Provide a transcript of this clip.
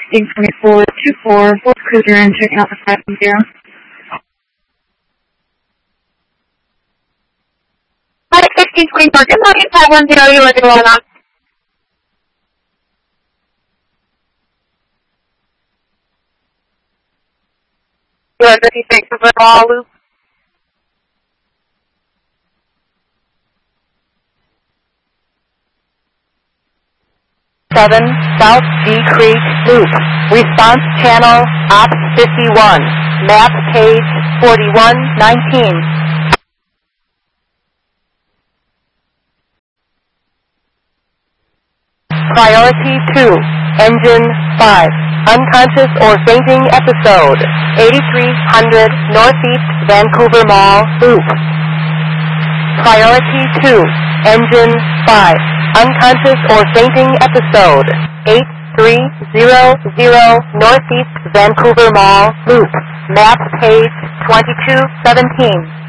requesting 2424 Ford Cruiser and checking out the 510. 515 Queen Park, good morning, 510, you living well enough? You are 56 over all loop. South G Creek Loop. Response channel Ops 51. Map page 4119. Priority 2. Engine 5. Unconscious or fainting episode. 8300 Northeast Vancouver Mall Loop. Priority 2. Engine 5. Unconscious or fainting episode. 8300 Northeast Vancouver Mall Loop. Map page 2217.